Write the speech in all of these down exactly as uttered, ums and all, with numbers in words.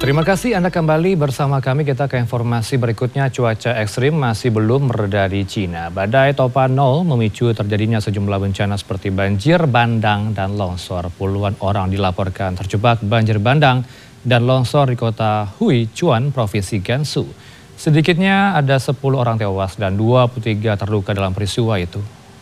Terima kasih Anda kembali bersama kami. Kita ke informasi berikutnya. Cuaca ekstrim masih belum mereda di Cina. Badai Topanol memicu terjadinya sejumlah bencana seperti banjir bandang dan longsor. Puluhan orang dilaporkan terjebak banjir bandang dan longsor di kota Huichuan, Provinsi Gansu. Sedikitnya ada sepuluh orang tewas dan dua puluh tiga terluka dalam peristiwa itu.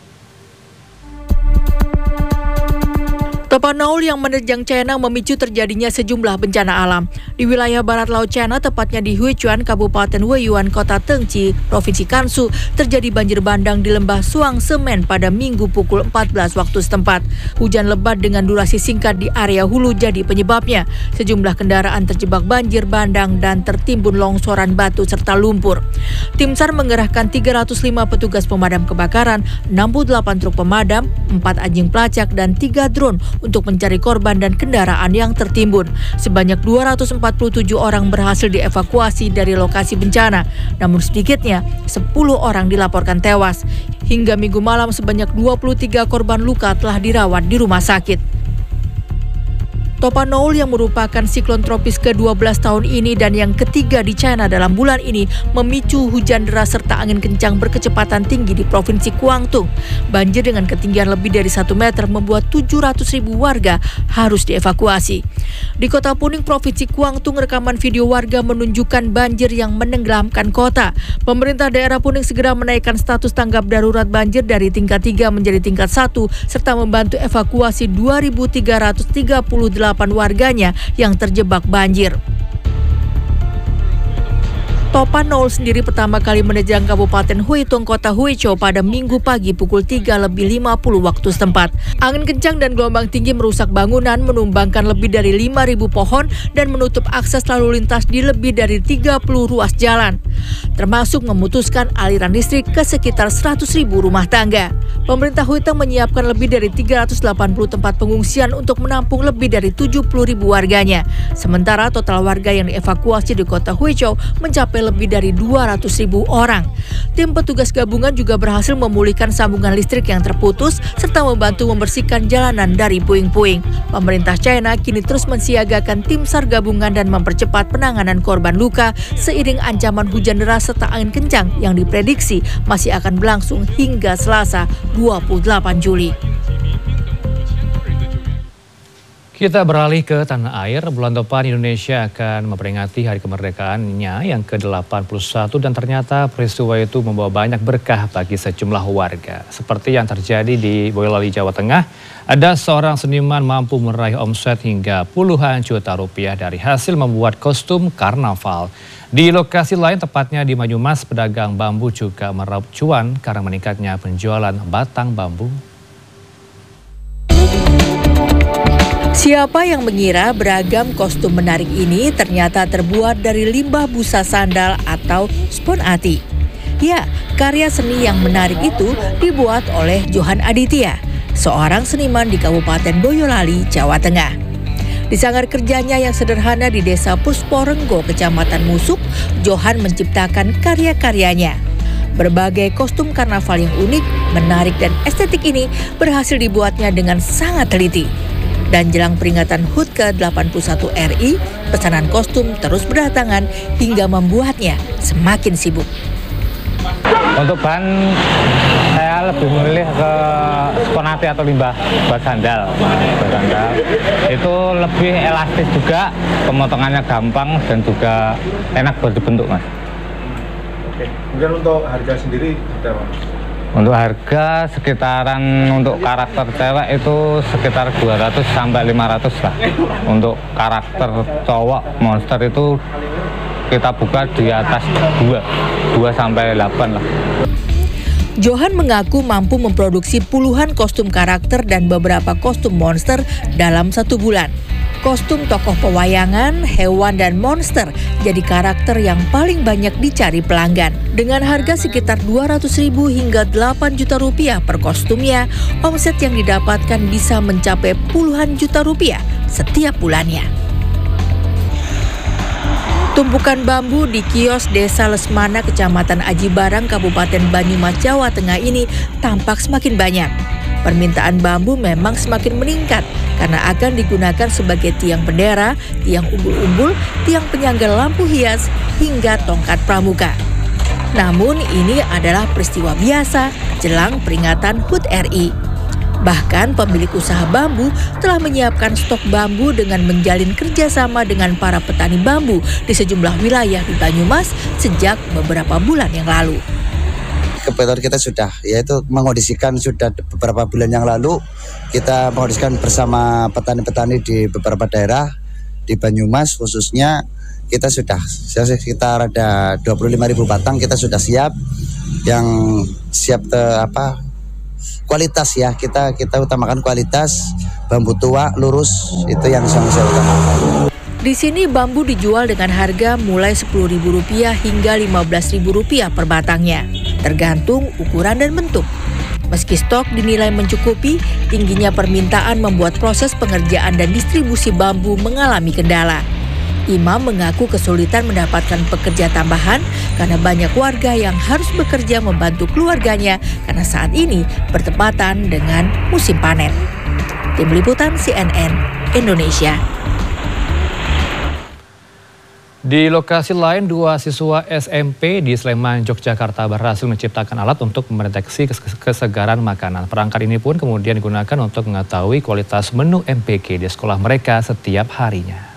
Topanol yang menerjang China memicu terjadinya sejumlah bencana alam. Di wilayah barat laut China, tepatnya di Huichuan, Kabupaten Huiyuan, Kota Tengci, Provinsi Gansu, terjadi banjir bandang di lembah Suang Semen pada Minggu pukul empat belas waktu setempat. Hujan lebat dengan durasi singkat di area hulu jadi penyebabnya. Sejumlah kendaraan terjebak banjir bandang dan tertimbun longsoran batu serta lumpur. Tim SAR mengerahkan tiga ratus lima petugas pemadam kebakaran, enam puluh delapan truk pemadam, empat anjing pelacak, dan tiga drone untuk mencari korban dan kendaraan yang tertimbun. Sebanyak dua ratus empat puluh tujuh orang berhasil dievakuasi dari lokasi bencana, namun sedikitnya sepuluh orang dilaporkan tewas. Hingga Minggu malam sebanyak dua puluh tiga korban luka telah dirawat di rumah sakit. Topanol yang merupakan siklon tropis ke dua belas tahun ini dan yang ketiga di China dalam bulan ini memicu hujan deras serta angin kencang berkecepatan tinggi di Provinsi Guangdong. Banjir dengan ketinggian lebih dari satu meter membuat tujuh ratus ribu warga harus dievakuasi. Di Kota Puning, Provinsi Guangdong, rekaman video warga menunjukkan banjir yang menenggelamkan kota. Pemerintah daerah Puning segera menaikkan status tanggap darurat banjir dari tingkat tiga menjadi tingkat satu serta membantu evakuasi dua ribu tiga ratus tiga puluh delapan warganya yang terjebak banjir. Topanol sendiri pertama kali menerjang Kabupaten Huitong, Kota Huizhou pada Minggu pagi pukul tiga lebih lima puluh waktu setempat. Angin kencang dan gelombang tinggi merusak bangunan, menumbangkan lebih dari lima ribu pohon dan menutup akses lalu lintas di lebih dari tiga puluh ruas jalan, termasuk memutuskan aliran listrik ke sekitar seratus ribu rumah tangga. Pemerintah Huitong menyiapkan lebih dari tiga ratus delapan puluh tempat pengungsian untuk menampung lebih dari tujuh puluh ribu warganya. Sementara total warga yang dievakuasi di Kota Huizhou mencapai lebih dari dua ratus ribu orang. Tim petugas gabungan juga berhasil memulihkan sambungan listrik yang terputus serta membantu membersihkan jalanan dari puing-puing. Pemerintah China kini terus mensiagakan tim SAR gabungan dan mempercepat penanganan korban luka seiring ancaman hujan deras serta angin kencang yang diprediksi masih akan berlangsung hingga Selasa dua puluh delapan Juli. Kita beralih ke tanah air. Bulan depan Indonesia akan memperingati hari kemerdekaannya yang ke delapan puluh satu dan ternyata peristiwa itu membawa banyak berkah bagi sejumlah warga. Seperti yang terjadi di Boyolali, Jawa Tengah, ada seorang seniman mampu meraih omset hingga puluhan juta rupiah dari hasil membuat kostum karnaval. Di lokasi lain, tepatnya di Banyumas, pedagang bambu juga meraup cuan karena meningkatnya penjualan batang bambu. Siapa yang mengira beragam kostum menarik ini ternyata terbuat dari limbah busa sandal atau spon ati? Ya, karya seni yang menarik itu dibuat oleh Johan Aditya, seorang seniman di Kabupaten Boyolali, Jawa Tengah. Di sanggar kerjanya yang sederhana di Desa Pursporenggo, Kecamatan Musuk, Johan menciptakan karya-karyanya. Berbagai kostum karnaval yang unik, menarik, dan estetik ini berhasil dibuatnya dengan sangat teliti. Dan jelang peringatan H U T ke delapan puluh satu R I, pesanan kostum terus berdatangan hingga membuatnya semakin sibuk. Untuk bahan, saya lebih memilih ke spon ati atau limbah buat sandal. Buat sandal. Itu lebih elastis juga, pemotongannya gampang dan juga enak buat dibentuk, Mas. Oke, kemudian untuk harga sendiri berapa? Untuk harga sekitaran untuk karakter cewek itu sekitar dua ratus sampai lima ratus lah. Untuk karakter cowok monster itu kita buka di atas dua, dua sampai delapan lah. Johan mengaku mampu memproduksi puluhan kostum karakter dan beberapa kostum monster dalam satu bulan. Kostum tokoh pewayangan, hewan, dan monster jadi karakter yang paling banyak dicari pelanggan. Dengan harga sekitar dua ratus ribu hingga delapan juta rupiah per kostumnya, omset yang didapatkan bisa mencapai puluhan juta rupiah setiap bulannya. Tumpukan bambu di kios Desa Lesmana, Kecamatan Aji Barang, Kabupaten Banyumas, Jawa Tengah ini tampak semakin banyak. Permintaan bambu memang semakin meningkat karena akan digunakan sebagai tiang bendera, tiang umbul-umbul, tiang penyangga lampu hias, hingga tongkat pramuka. Namun ini adalah peristiwa biasa jelang peringatan H U T R I. Bahkan pemilik usaha bambu telah menyiapkan stok bambu dengan menjalin kerjasama dengan para petani bambu di sejumlah wilayah di Banyumas sejak beberapa bulan yang lalu. Kebetulan kita sudah yaitu mengondisikan sudah beberapa bulan yang lalu kita mengondisikan bersama petani-petani di beberapa daerah di Banyumas khususnya kita sudah sekitar ada dua puluh lima ribu batang kita sudah siap yang siap te, apa kualitas ya kita kita utamakan kualitas bambu tua lurus itu yang saya utamakan. Di sini bambu dijual dengan harga mulai sepuluh ribu rupiah hingga lima belas ribu rupiah per batangnya, tergantung ukuran dan bentuk. Meski stok dinilai mencukupi, tingginya permintaan membuat proses pengerjaan dan distribusi bambu mengalami kendala. Imam mengaku kesulitan mendapatkan pekerja tambahan karena banyak warga yang harus bekerja membantu keluarganya karena saat ini bertepatan dengan musim panen. Tim Liputan C N N Indonesia. Di lokasi lain, dua siswa S M P di Sleman, Yogyakarta berhasil menciptakan alat untuk mendeteksi kesegaran makanan. Perangkat ini pun kemudian digunakan untuk mengetahui kualitas menu M P K di sekolah mereka setiap harinya.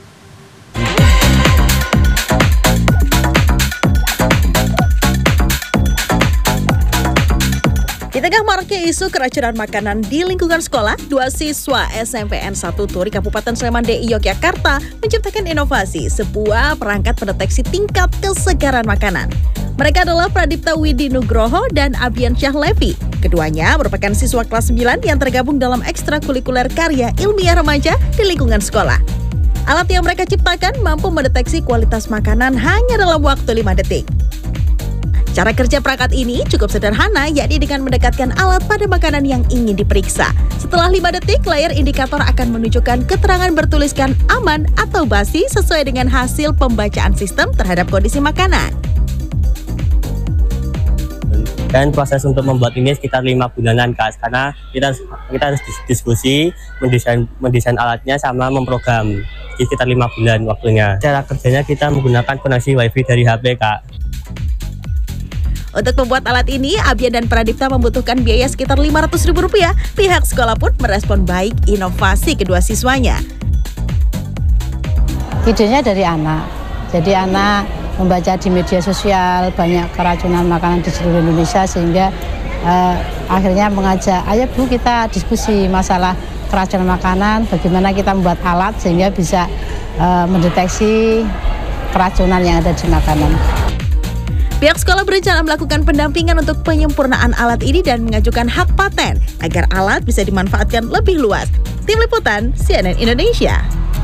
Di tengah maraknya isu keracunan makanan di lingkungan sekolah, dua siswa S M P N satu Turi Kabupaten Sleman D I Yogyakarta menciptakan inovasi sebuah perangkat pendeteksi tingkat kesegaran makanan. Mereka adalah Pradipta Widi Nugroho dan Abian Syahlevi. Keduanya merupakan siswa kelas sembilan yang tergabung dalam ekstrakurikuler karya ilmiah remaja di lingkungan sekolah. Alat yang mereka ciptakan mampu mendeteksi kualitas makanan hanya dalam waktu lima detik. Cara kerja perangkat ini cukup sederhana, yakni dengan mendekatkan alat pada makanan yang ingin diperiksa. Setelah lima detik, layar indikator akan menunjukkan keterangan bertuliskan aman atau basi sesuai dengan hasil pembacaan sistem terhadap kondisi makanan. Dan proses untuk membuat ini sekitar lima bulanan, Kak, karena kita kita harus diskusi, mendesain mendesain alatnya sama memprogram. Jadi sekitar lima bulan waktunya. Cara kerjanya kita menggunakan koneksi WiFi dari H P, Kak. Untuk membuat alat ini, Abian dan Pradipta membutuhkan biaya sekitar lima ratus ribu rupiah. Pihak sekolah pun merespon baik inovasi kedua siswanya. Idenya dari anak. Jadi anak membaca di media sosial banyak keracunan makanan di seluruh Indonesia sehingga eh, akhirnya mengajak, ayo Bu kita diskusi masalah keracunan makanan, bagaimana kita membuat alat sehingga bisa eh, mendeteksi keracunan yang ada di makanan. Pihak sekolah berencana melakukan pendampingan untuk penyempurnaan alat ini dan mengajukan hak paten agar alat bisa dimanfaatkan lebih luas. Tim Liputan C N N Indonesia.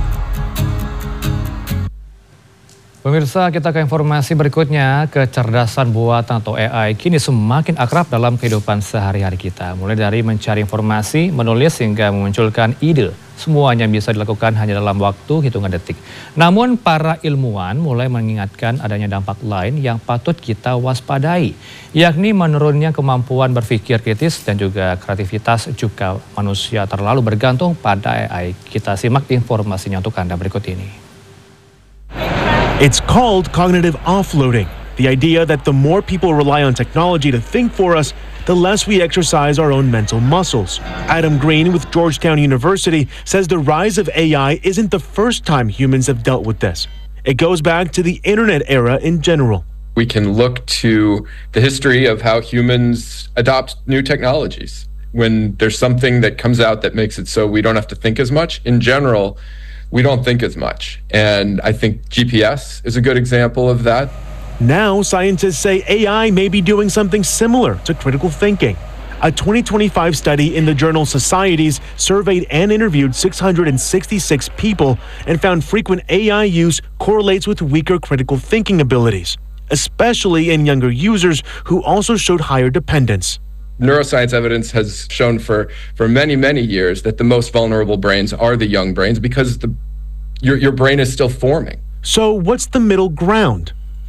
Pemirsa, kita ke informasi berikutnya. Kecerdasan buatan atau A I kini semakin akrab dalam kehidupan sehari-hari kita. Mulai dari mencari informasi, menulis, hingga memunculkan ide. Semuanya bisa dilakukan hanya dalam waktu hitungan detik. Namun para ilmuwan mulai mengingatkan adanya dampak lain yang patut kita waspadai, yakni menurunnya kemampuan berpikir kritis dan juga kreativitas jika manusia terlalu bergantung pada A I. Kita simak informasinya untuk Anda berikut ini. It's called cognitive offloading, the idea that the more people rely on technology to think for us, the less we exercise our own mental muscles. Adam Green with Georgetown University says the rise of A I isn't the first time humans have dealt with this. It goes back to the internet era in general. We can look to the history of how humans adopt new technologies. When there's something that comes out that makes it so we don't have to think as much, in general, we don't think as much. And I think G P S is a good example of that. Now, scientists say A I may be doing something similar to critical thinking. A twenty twenty-five study in the journal Societies surveyed and interviewed six hundred sixty-six people and found frequent A I use correlates with weaker critical thinking abilities, especially in younger users who also showed higher dependence. Neuroscience evidence has shown for, for many, many years that the most vulnerable brains are the young brains because the, your, your brain is still forming. So what's the middle ground?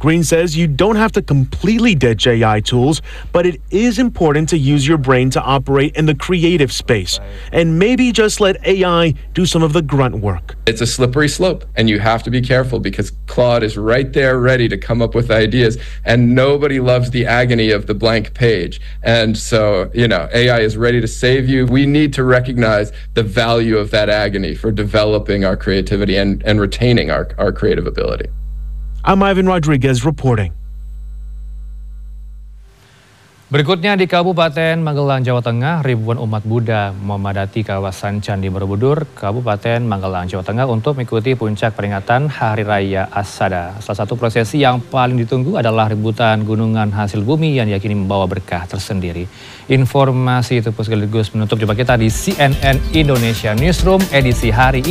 Green says you don't have to completely ditch A I tools, but it is important to use your brain to operate in the creative space and maybe just let A I do some of the grunt work. It's a slippery slope, and you have to be careful because Claude is right there ready to come up with ideas, and nobody loves the agony of the blank page. And so, you know, A I is ready to save you. We need to recognize the value of that agony for developing our creativity and, and retaining our, our creative ability. I'm Ivan Rodriguez reporting. Berikutnya di Kabupaten Magelang, Jawa Tengah, ribuan umat Buddha memadati kawasan Candi Borobudur, Kabupaten Magelang, Jawa Tengah untuk mengikuti puncak peringatan Hari Raya Asada. Salah satu prosesi yang paling ditunggu adalah rebutan gunungan hasil bumi yang diyakini membawa berkah tersendiri. Informasi itu sekaligus menutup jumpa kita di C N N Indonesia Newsroom edisi hari ini.